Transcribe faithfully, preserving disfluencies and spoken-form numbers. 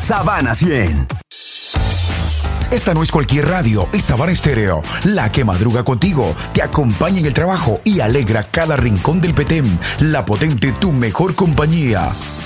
Sabana cien. Esta no es cualquier radio, es Sabana Estéreo, la que madruga contigo, te acompaña en el trabajo y alegra cada rincón del Petén. La Potente, tu mejor compañía.